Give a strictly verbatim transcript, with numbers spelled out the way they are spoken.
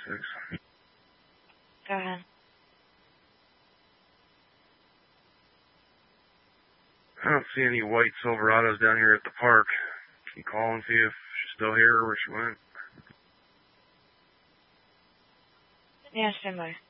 six. Go ahead. I don't see any white Silverados down here at the park. Can you call and see if she's still here or where she went? Yeah, stand by.